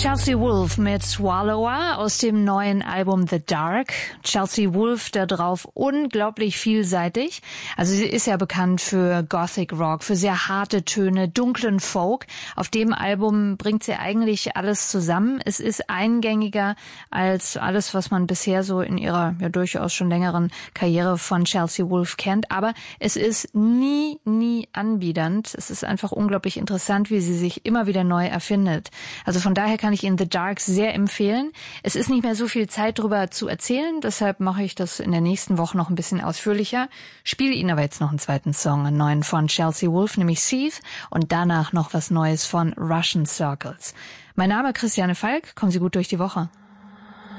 Chelsea Wolfe mit Swallower aus dem neuen Album The Dark. Chelsea Wolfe da drauf unglaublich vielseitig. Also sie ist ja bekannt für Gothic Rock, für sehr harte Töne, dunklen Folk. Auf dem Album bringt sie eigentlich alles zusammen. Es ist eingängiger als alles, was man bisher so in ihrer ja durchaus schon längeren Karriere von Chelsea Wolfe kennt. Aber es ist nie anbiedernd. Es ist einfach unglaublich interessant, wie sie sich immer wieder neu erfindet. Also von daher kann ich Ihnen The Dark sehr empfehlen. Es ist nicht mehr so viel Zeit drüber zu erzählen, deshalb mache ich das in der nächsten Woche noch ein bisschen ausführlicher. Spiele Ihnen aber jetzt noch einen zweiten Song, einen neuen von Chelsea Wolfe, nämlich Seethe, und danach noch was Neues von Russian Circles. Mein Name ist Christiane Falk, kommen Sie gut durch die Woche.